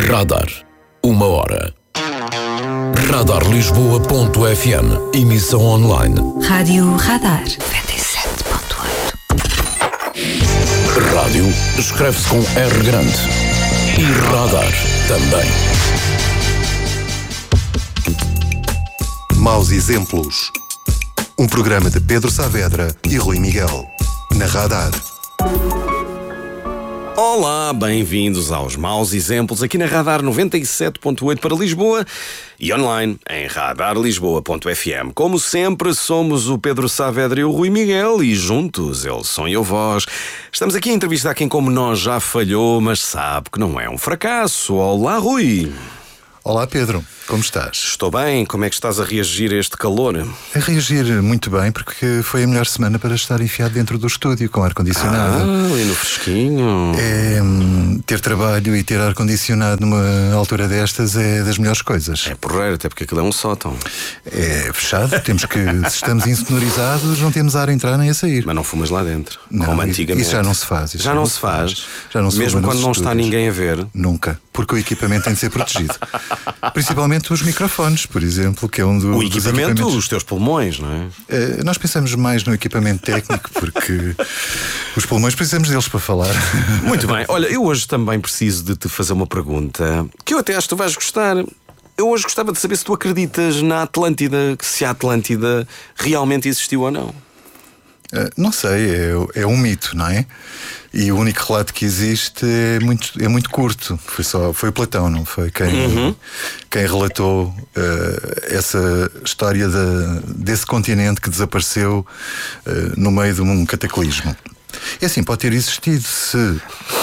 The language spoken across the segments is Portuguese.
Radar. 1 hora. Radarlisboa.fm. Emissão online. Rádio Radar 97.8. Rádio escreve-se com R grande. E radar também. Maus Exemplos. Um programa de Pedro Saavedra e Rui Miguel. Na Radar. Olá, bem-vindos aos Maus Exemplos aqui na Radar 97.8 para Lisboa e online em radarlisboa.fm. Como sempre, somos o Pedro Saavedra e o Rui Miguel e juntos, eles som e eu voz. Estamos aqui a entrevistar quem como nós já falhou, mas sabe que não é um fracasso. Olá, Rui. Olá, Pedro. Como estás? Estou bem. Como é que estás a reagir a este calor? A reagir muito bem, porque foi a melhor semana para estar enfiado dentro do estúdio com ar-condicionado. Ali no fresquinho. Ter trabalho e ter ar-condicionado numa altura destas é das melhores coisas. É porreiro, até porque aquilo é um sótão. É fechado, temos que, se estamos insonorizados, não temos ar a entrar nem a sair. Mas não fumas lá dentro, não, como antigamente. Isso já não se faz. Já não se faz. Já não se mesmo quando não está estúdios. ninguém a ver. Nunca, porque o equipamento tem de ser protegido. Principalmente os microfones, por exemplo, que é um dos equipamentos. Os teus pulmões, não é? Nós pensamos mais no equipamento técnico, porque os pulmões precisamos deles para falar. Muito bem. Olha, eu hoje também preciso de te fazer uma pergunta que eu até acho que tu vais gostar. Eu hoje gostava de saber se tu acreditas na Atlântida, se a Atlântida realmente existiu ou não. Não sei, é um mito, não é? E o único relato que existe é muito curto. Foi Platão, não foi? Quem relatou essa história desse continente que desapareceu no meio de um cataclismo. É assim, pode ter existido se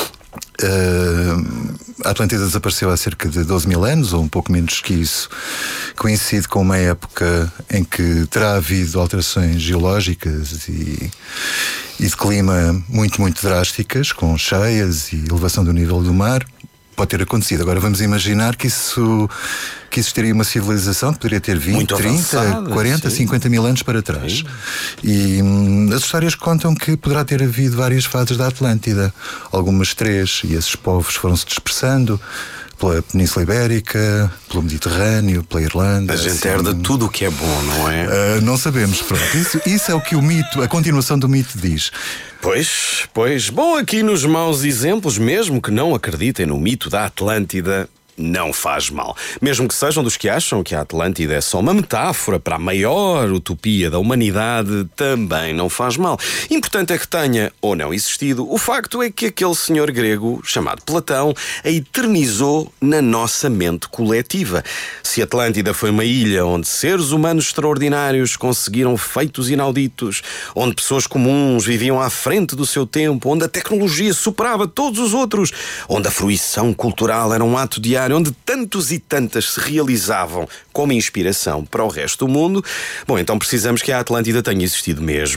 a Atlântida desapareceu há cerca de 12 mil anos, ou um pouco menos que isso. Coincide com uma época em que terá havido alterações geológicas e de clima muito, muito drásticas, com cheias e elevação do nível do mar. Pode ter acontecido. Agora vamos imaginar que existiria uma civilização que poderia ter 20, muito 30, avançada, 40, sim. 50 mil anos para trás. Sim. E as histórias contam que poderá ter havido várias fases da Atlântida. Algumas 3, e esses povos foram-se dispersando pela Península Ibérica, pelo Mediterrâneo, pela Irlanda. A gente herda tudo o que é bom, não é? Não sabemos, pronto. Isso é o que o mito, a continuação do mito diz. Pois. Bom, aqui nos Maus Exemplos, mesmo que não acreditem no mito da Atlântida, não faz mal. Mesmo que sejam dos que acham que a Atlântida é só uma metáfora para a maior utopia da humanidade, também não faz mal. Importante é que tenha ou não existido. O facto é que aquele senhor grego, chamado Platão, a eternizou na nossa mente coletiva. Se Atlântida foi uma ilha onde seres humanos extraordinários conseguiram feitos inauditos, onde pessoas comuns viviam à frente do seu tempo, onde a tecnologia superava todos os outros, onde a fruição cultural era um ato diário, onde tantos e tantas se realizavam como inspiração para o resto do mundo, bom, então precisamos que a Atlântida tenha existido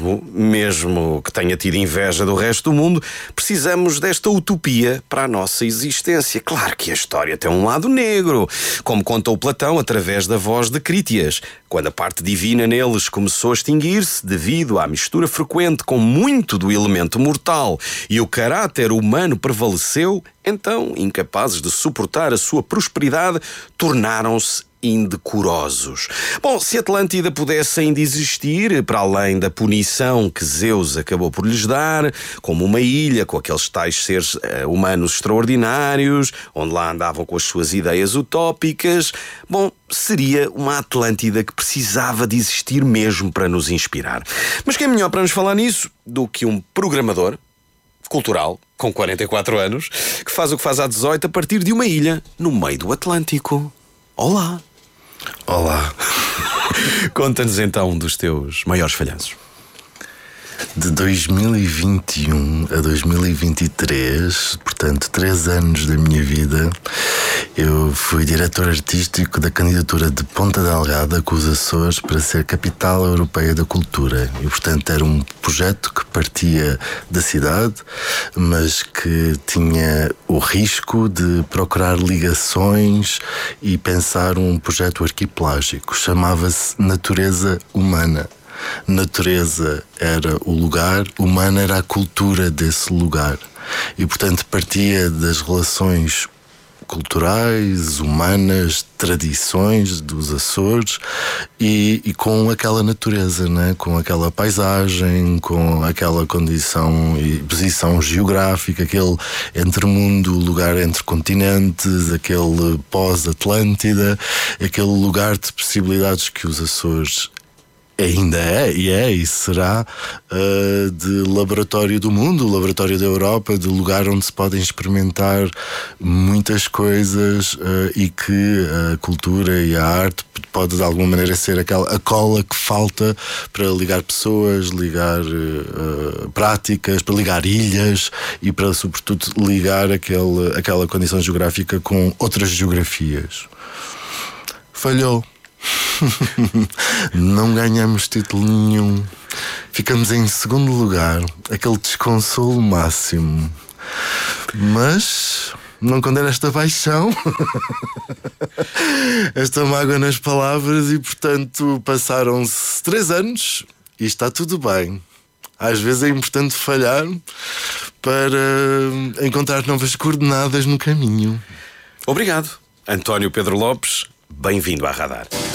mesmo que tenha tido inveja do resto do mundo, precisamos desta utopia para a nossa existência. Claro que a história tem um lado negro, como contou Platão através da voz de Crítias, quando a parte divina neles começou a extinguir-se devido à mistura frequente com muito do elemento mortal e o caráter humano prevaleceu, então, incapazes de suportar a sua prosperidade, tornaram-se indecorosos. Bom, se Atlântida pudesse ainda existir, para além da punição que Zeus acabou por lhes dar, como uma ilha com aqueles tais seres humanos extraordinários, onde lá andavam com as suas ideias utópicas, bom, seria uma Atlântida que precisava de existir mesmo para nos inspirar. Mas quem é melhor para nos falar nisso do que um programador cultural, com 44 anos, que faz o que faz há 18 a partir de uma ilha no meio do Atlântico. Olá! Olá! Conta-nos então um dos teus maiores falhanços. De 2021 a 2023, portanto 3 anos da minha vida, eu fui diretor artístico da candidatura de Ponta Delgada com os Açores para ser capital europeia da cultura. E portanto era um projeto que partia da cidade, mas que tinha o risco de procurar ligações e pensar um projeto arquipelágico. Chamava-se Natureza Humana. Natureza era o lugar, humana era a cultura desse lugar. E, portanto, partia das relações culturais, humanas, tradições dos Açores e com aquela natureza, né? Com aquela paisagem, com aquela condição e posição geográfica, aquele entremundo, lugar entre continentes, aquele pós-Atlântida, aquele lugar de possibilidades que os Açores ainda e será de laboratório do mundo, laboratório da Europa, de lugar onde se podem experimentar muitas coisas e que a cultura e a arte pode de alguma maneira ser a cola que falta para ligar pessoas, ligar práticas, para ligar ilhas e para sobretudo ligar aquela condição geográfica com outras geografias. Falhou. Não ganhamos título nenhum. Ficamos em segundo lugar. Aquele desconsolo máximo. Mas não condena esta paixão, esta mágoa nas palavras. E portanto passaram-se 3 anos e está tudo bem. Às vezes é importante falhar para encontrar novas coordenadas no caminho. Obrigado, António Pedro Lopes. Bem-vindo à Radar.